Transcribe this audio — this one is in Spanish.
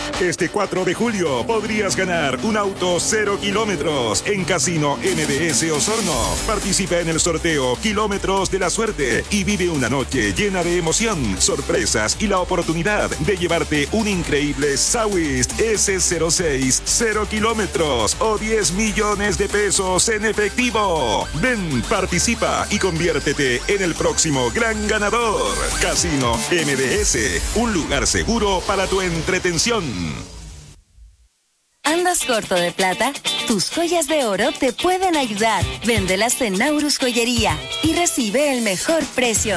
Este 4 de julio podrías ganar un auto 0 kilómetros en Casino MBS Osorno. Participa en el sorteo Kilómetros de la Suerte y vive una noche llena de emoción, sorpresas y la oportunidad de llevarte un increíble Sawist S06 0 kilómetros o 10 millones de pesos en efectivo. Ven, participa y conviértete en el próximo gran ganador. Casino MBS, un lugar seguro para tu entretención. ¿Andas corto de plata? Tus joyas de oro te pueden ayudar. Véndelas en Naurus Joyería y recibe el mejor precio.